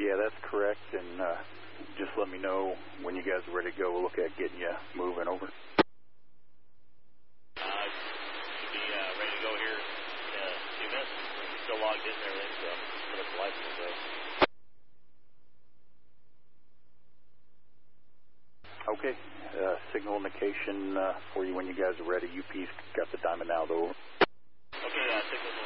Yeah, that's correct, and just let me know when you guys are ready to go. We'll look at getting you moving over. Should be ready to go here in a few minutes. We're still logged in there, so I'm just put up the lights and go. Okay, signal indication for you when you guys are ready. UP's got the diamond now, though. Okay, signal